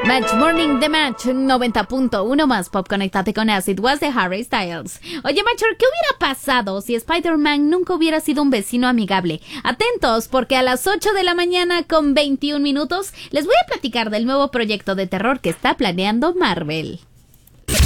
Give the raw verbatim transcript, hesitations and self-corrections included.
Match Morning The Match noventa punto uno más pop. Conectate con Acid Was de Harry Styles. Oye, Matcher, ¿qué hubiera pasado si Spider-Man nunca hubiera sido un vecino amigable? Atentos, porque a las ocho de la mañana con veintiún minutos les voy a platicar del nuevo proyecto de terror que está planeando Marvel.